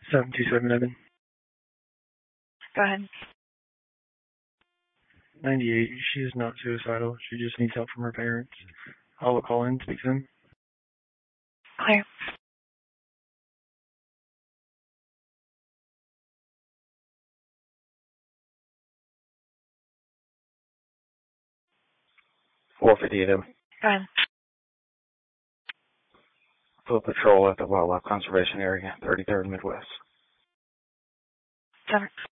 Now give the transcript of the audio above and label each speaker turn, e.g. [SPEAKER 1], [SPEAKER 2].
[SPEAKER 1] 7277.
[SPEAKER 2] Go ahead.
[SPEAKER 1] 98. She is not suicidal. She just needs help from her parents. I'll call in, speak to them.
[SPEAKER 2] Clear.
[SPEAKER 3] $458.
[SPEAKER 2] Go ahead.
[SPEAKER 3] Full patrol at the Wildlife Conservation Area, 33rd Midwest.
[SPEAKER 2] Center.